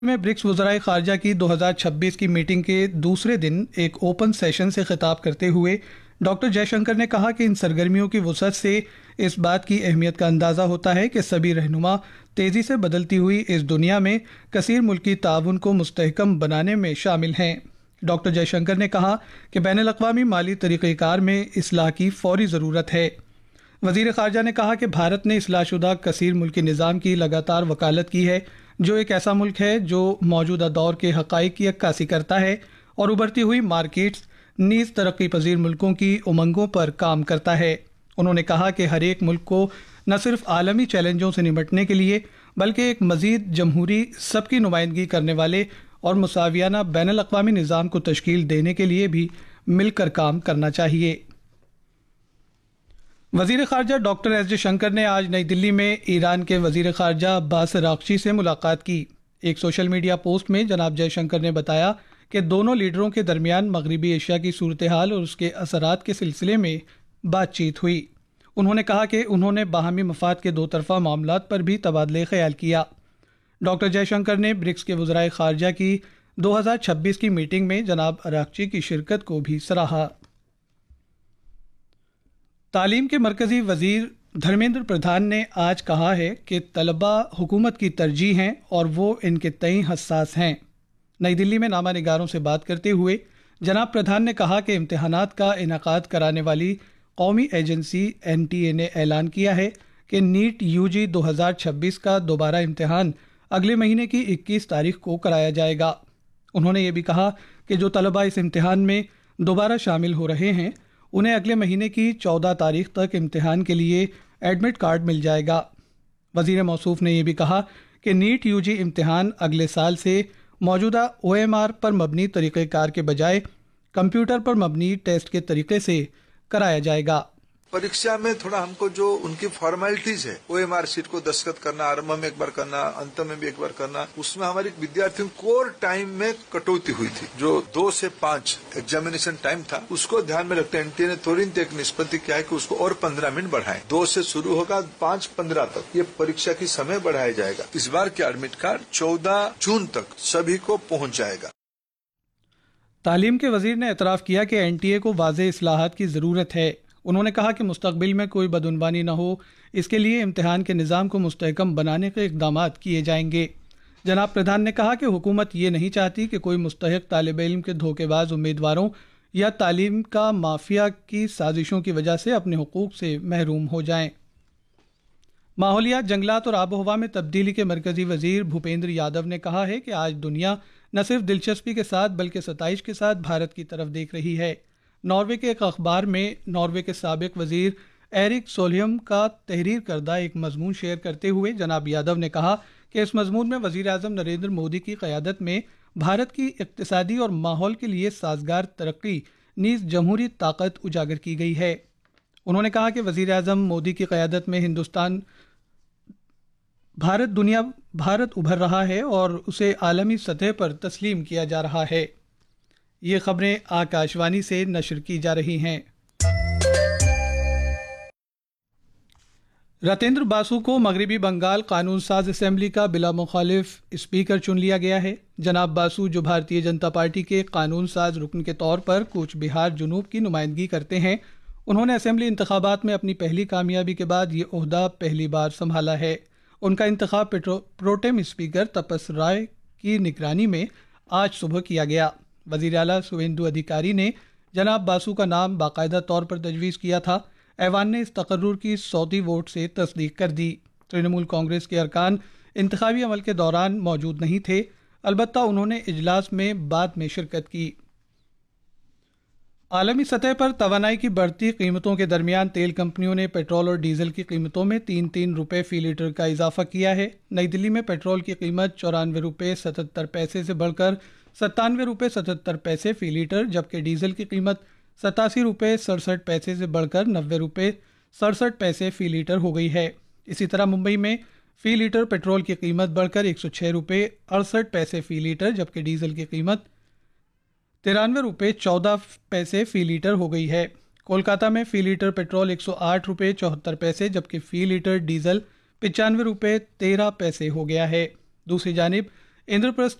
میں برکس وزرائے خارجہ کی 2026 کی میٹنگ کے دوسرے دن ایک اوپن سیشن سے خطاب کرتے ہوئے ڈاکٹر جے شنکر نے کہا کہ ان سرگرمیوں کی وسعت سے اس بات کی اہمیت کا اندازہ ہوتا ہے کہ سبھی رہنما تیزی سے بدلتی ہوئی اس دنیا میں کثیر ملکی تعاون کو مستحکم بنانے میں شامل ہیں۔ ڈاکٹر جے شنکر نے کہا کہ بین الاقوامی مالی طریقہ کار میں اصلاح کی فوری ضرورت ہے۔ وزیر خارجہ نے کہا کہ بھارت نے اصلاح شدہ کثیر ملکی نظام کی لگاتار وکالت کی ہے، جو ایک ایسا ملک ہے جو موجودہ دور کے حقائق کی عکاسی کرتا ہے اور ابھرتی ہوئی مارکیٹس نیز ترقی پذیر ملکوں کی امنگوں پر کام کرتا ہے۔ انہوں نے کہا کہ ہر ایک ملک کو نہ صرف عالمی چیلنجوں سے نمٹنے کے لیے بلکہ ایک مزید جمہوری، سب کی نمائندگی کرنے والے اور مساویانہ بین الاقوامی نظام کو تشکیل دینے کے لیے بھی مل کر کام کرنا چاہیے۔ وزیر خارجہ ڈاکٹر ایس جے شنکر نے آج نئی دلی میں ایران کے وزیر خارجہ عباس اراغچی سے ملاقات کی۔ ایک سوشل میڈیا پوسٹ میں جناب جے شنکر نے بتایا کہ دونوں لیڈروں کے درمیان مغربی ایشیا کی صورتحال اور اس کے اثرات کے سلسلے میں بات چیت ہوئی۔ انہوں نے کہا کہ انہوں نے باہمی مفاد کے دو طرفہ معاملات پر بھی تبادلہ خیال کیا۔ ڈاکٹر جے شنکر نے برکس کے وزرائے خارجہ کی 2026 کی میٹنگ میں جناب اراغچی کی شرکت کو بھی سراہا۔ تعلیم کے مرکزی وزیر دھرمیندر پردھان نے آج کہا ہے کہ طلباء حکومت کی ترجیح ہیں اور وہ ان کے تئیں حساس ہیں۔ نئی دلی میں نامہ نگاروں سے بات کرتے ہوئے جناب پردھان نے کہا کہ امتحانات کا انعقاد کرانے والی قومی ایجنسی NTA نے اعلان کیا ہے کہ نیٹ UG 2026 کا دوبارہ امتحان اگلے مہینے کی 21 تاریخ کو کرایا جائے گا۔ انہوں نے یہ بھی کہا کہ جو طلباء اس امتحان میں دوبارہ شامل ہو رہے ہیں انہیں اگلے مہینے کی 14 تاریخ تک امتحان کے لیے ایڈمٹ کارڈ مل جائے گا۔ وزیر موصوف نے یہ بھی کہا کہ نیٹ UG امتحان اگلے سال سے موجودہ OMR پر مبنی طریقہ کار کے بجائے کمپیوٹر پر مبنی ٹیسٹ کے طریقے سے کرایا جائے گا۔ پریکشا میں تھوڑا ہم کو جو ان کی فارمیلٹیز ہے OMR شیٹ کو دستخط کرنا، آرمبھ میں ایک بار کرنا، انت میں بھی ایک بار کرنا، اس میں ہماری ودیارتھیوں کور ٹائم میں کٹوتی ہوئی تھی۔ جو 2 سے 5 ایگزامینیشن ٹائم تھا اس کو دھیان میں رکھتے NTA نے تورنت ایک نسپتی کیا ہے کہ اس کو اور 15 منٹ بڑھائیں، 2 سے شروع ہوگا 5:15 تک یہ پریکشا کی سمے بڑھایا جائے گا۔ اس بار کے ایڈمٹ کارڈ 14 جون تک سبھی کو پہنچ جائے گا۔ تعلیم کے وزیر نے اعتراف کیا کہ NTA کو واضح اصلاحات کی ضرورت ہے۔ انہوں نے کہا کہ مستقبل میں کوئی بدعنوانی نہ ہو، اس کے لیے امتحان کے نظام کو مستحکم بنانے کے اقدامات کیے جائیں گے۔ جناب پردھان نے کہا کہ حکومت یہ نہیں چاہتی کہ کوئی مستحق طالب علم کے دھوکے باز امیدواروں یا تعلیم کا مافیا کی سازشوں کی وجہ سے اپنے حقوق سے محروم ہو جائیں۔ ماحولیات، جنگلات اور آب و ہوا میں تبدیلی کے مرکزی وزیر بھوپیندر یادو نے کہا ہے کہ آج دنیا نہ صرف دلچسپی کے ساتھ بلکہ ستائش کے ساتھ بھارت کی طرف دیکھ رہی ہے۔ ناروے کے ایک اخبار میں ناروے کے سابق وزیر ایرک سولہیم کا تحریر کردہ ایک مضمون شیئر کرتے ہوئے جناب یادو نے کہا کہ اس مضمون میں وزیر اعظم نریندر مودی کی قیادت میں بھارت کی اقتصادی اور ماحول کے لیے سازگار ترقی نیز جمہوری طاقت اجاگر کی گئی ہے۔ انہوں نے کہا کہ وزیر اعظم مودی کی قیادت میں بھارت ابھر رہا ہے اور اسے عالمی سطح پر تسلیم کیا جا رہا ہے۔ یہ خبریں آکاشوانی سے نشر کی جا رہی ہیں۔ رتیندر باسو کو مغربی بنگال قانون ساز اسمبلی کا بلا مخالف اسپیکر چن لیا گیا ہے۔ جناب باسو جو بھارتیہ جنتا پارٹی کے قانون ساز رکن کے طور پر کوچ بہار جنوب کی نمائندگی کرتے ہیں، انہوں نے اسمبلی انتخابات میں اپنی پہلی کامیابی کے بعد یہ عہدہ پہلی بار سنبھالا ہے۔ ان کا انتخاب پروٹیم اسپیکر تپس رائے کی نگرانی میں آج صبح کیا گیا۔ وزیر اعلیٰ سویندو ادھیکاری نے جناب باسو کا نام باقاعدہ طور پر تجویز کیا تھا۔ ایوان نے اس تقرر کی صوتی ووٹ سے تصدیق کر دی۔ ترنمول کانگریس کے ارکان انتخابی عمل کے دوران موجود نہیں تھے، البتہ انہوں نے اجلاس میں بعد میں شرکت کی۔ عالمی سطح پر توانائی کی بڑھتی قیمتوں کے درمیان تیل کمپنیوں نے پیٹرول اور ڈیزل کی قیمتوں میں 3 روپے فی لیٹر کا اضافہ کیا ہے۔ نئی دلی میں پیٹرول کی قیمت 94 روپے 77 پیسے سے بڑھ کر 97 روپے 77 پیسے فی لیٹر، جبکہ ڈیزل کی قیمت 87 روپے 67 پیسے سے بڑھ کر 90 روپے 67 پیسے فی لیٹر ہو گئی ہے۔ اسی طرح ممبئی میں فی لیٹر پیٹرول کی قیمت بڑھ کر 106 روپے 68 پیسے فی لیٹر، جبکہ ڈیزل کی قیمت 93 روپے 14 پیسے فی لیٹر ہو گئی ہے۔ کولکاتہ میں فی لیٹر پیٹرول 108 روپے 74 پیسے جبکہ فی لیٹر ڈیزل 95 روپے 13 پیسے ہو گیا ہے۔ دوسری جانب इंद्रप्रस्थ